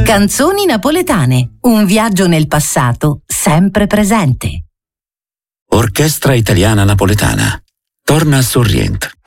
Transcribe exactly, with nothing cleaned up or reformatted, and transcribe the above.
Canzoni napoletane, un viaggio nel passato sempre presente. Orchestra Italiana Napoletana. Torna a Sorrient.